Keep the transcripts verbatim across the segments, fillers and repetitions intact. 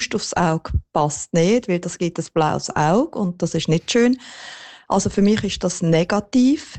Faust aufs Auge passt nicht, weil das gibt ein blaues Auge und das ist nicht schön. Also für mich ist das negativ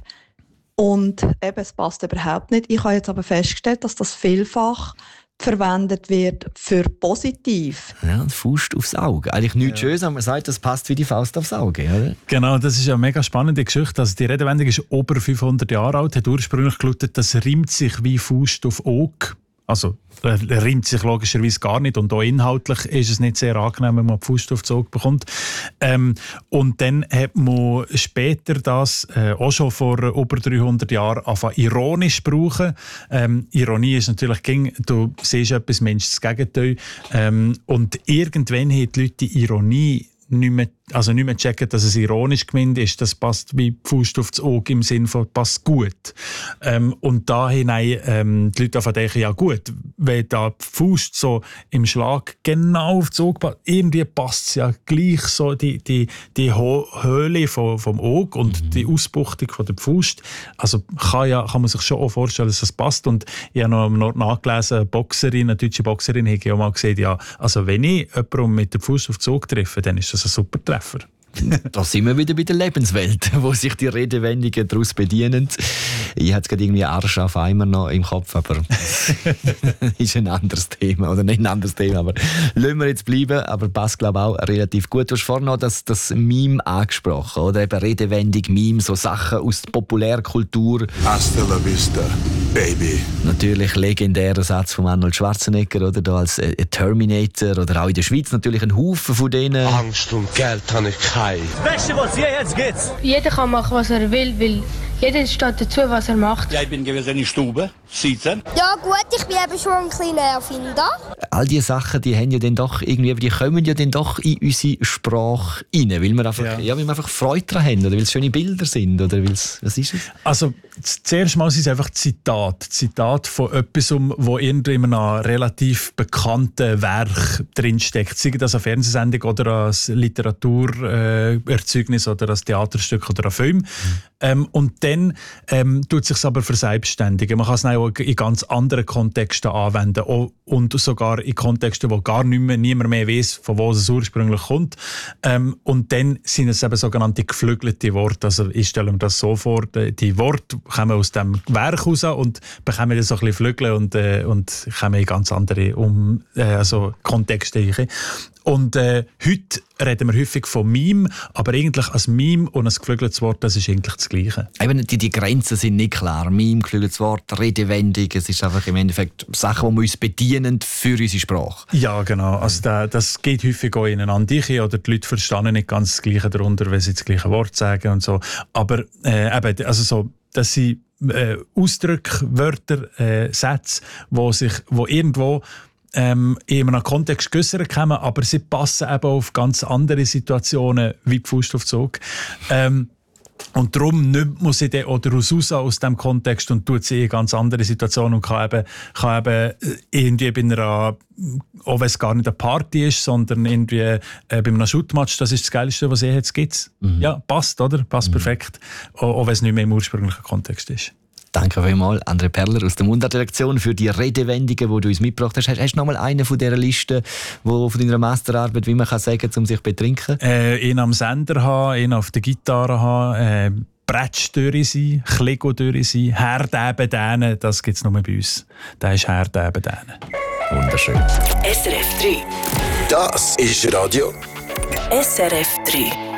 und eben, es passt überhaupt nicht. Ich habe jetzt aber festgestellt, dass das vielfach verwendet wird für positiv. Ja, Faust aufs Auge. Eigentlich nichts ja. Schönes, aber man sagt, das passt wie die Faust aufs Auge. Oder? Genau, das ist eine mega spannende Geschichte. Also die Redewendung ist über fünfhundert Jahre alt, hat ursprünglich gelautet, das reimt sich wie Faust auf Auge. Also er reimt sich logischerweise gar nicht und auch inhaltlich ist es nicht sehr angenehm, wenn man die Faust auf den Zug bekommt. Ähm, und dann hat man später das, äh, auch schon vor über dreihundert Jahren, angefangen ironisch zu brauchen. Ähm, Ironie ist natürlich, ging, du siehst etwas, Mensch, das Gegenteil. Ähm, und irgendwann haben die Leute die Ironie nicht mehr, also nicht mehr checken, dass es ironisch gemeint ist. Das passt wie die Faust aufs Auge im Sinne von passt gut. Ähm, und da hinein ähm, die Leute davon denken, ja gut, wenn da die Faust so im Schlag genau aufs Auge passt, irgendwie passt es ja gleich so die, die, die Ho- Höhle vom, vom Auge und mhm. die Ausbuchtung von der Faust. Also kann, ja, kann man sich schon auch vorstellen, dass das passt. Und ich habe noch nachgelesen, eine Boxerin, eine deutsche Boxerin, habe ich auch mal gesehen, ja, also wenn ich jemanden mit der Faust aufs Auge treffe, dann ist das ein super Treffer. Da sind wir wieder bei der Lebenswelt, wo sich die Redewendungen daraus bedienen. Ich hatte gerade irgendwie Arsch auf Eimer noch im Kopf, aber das ist ein anderes Thema. Oder nicht ein anderes Thema, aber lassen wir jetzt bleiben. Aber passt, glaube ich, auch relativ gut. Du hast vorhin noch das, das Meme angesprochen, oder? Eben Redewendung, Meme, so Sachen aus der Populärkultur. Hasta la vista, baby. Natürlich legendärer Satz von Arnold Schwarzenegger, oder? Da als äh, Terminator. Oder auch in der Schweiz natürlich ein Haufen von denen. Angst und Geld habe ich keine. Das Beste, was hier jetzt geht. Jeder kann machen, was er will, weil jeder steht dazu, was er macht. Ja, ich bin gewesen in der Stube, sitzen. Ja gut, ich bin eben schon ein kleiner Erfinder. All diese Sachen, die haben ja dann doch irgendwie, die kommen ja dann doch in unsere Sprache rein, weil wir einfach, ja. Ja, weil wir einfach Freude daran haben oder weil es schöne Bilder sind oder weil es, was ist es? Also zuerst mal sind es einfach Zitate, Zitate von etwas, wo irgendwie in einem relativ bekannten Werk drinsteckt, sei das eine Fernsehsendung oder als Literaturerzeugnis äh, oder als Theaterstück oder ein Film. Mhm. Ähm, und dann ähm, tut es sich aber verselbstständigen. Man kann es auch in ganz anderen Kontexten anwenden auch, und sogar in Kontexten, wo gar nicht mehr, niemand mehr weiss, von wo es ursprünglich kommt. Ähm, und dann sind es eben sogenannte geflügelte Worte. Also ich stelle mir das so vor, die Worte kommen aus dem Werk raus und bekommen dann so ein bisschen Flügel und, äh, und kommen in ganz andere um, äh, also Kontexte rein. Und äh, heute reden wir häufig von Meme, aber eigentlich als Meme und ein geflügeltes Wort, das ist eigentlich das Gleiche. Eben, die, die Grenzen sind nicht klar. Meme, geflügeltes Wort, Redewendung, es ist einfach im Endeffekt Sachen, die wir uns bedienen für unsere Sprache. Ja, genau. Also da, das geht häufig auch ineinander rein, oder die Leute verstehen nicht ganz das Gleiche darunter, wenn sie das gleiche Wort sagen und so. Aber äh, eben, also so, dass sie äh, Ausdrücke, Wörter, äh, Sätze, wo sich, wo irgendwo Ähm, in einem Kontext geäussert kommen, aber sie passen eben auf ganz andere Situationen wie die Faust auf den Zug. Ähm, und darum nimmt man sie dann oder raus aus diesem Kontext und tut sie in ganz andere Situationen und kann eben, kann eben irgendwie bei einer, auch wenn es gar nicht eine Party ist, sondern irgendwie äh, bei einem Shootmatch, das ist das Geilste, was es jetzt gibt. Mhm. Ja, passt, oder? Passt mhm. perfekt. Auch, auch wenn es nicht mehr im ursprünglichen Kontext ist. Danke vielmals, André Perler aus der Mundart-Redaktion, für die Redewendungen, die du uns mitgebracht hast. Hast du noch mal eine von dieser Liste, wo, von deiner Masterarbeit, wie man kann sagen, um sich zu betrinken? Äh, ihn am Sender haben, ihn auf der Gitarre haben, äh, Bretsch durch sein, Klego durch sein, Herd eben dänen, das gibt es nur bei uns. Der ist Herd eben dänen. Wunderschön. S R F drei. Das ist Radio S R F drei.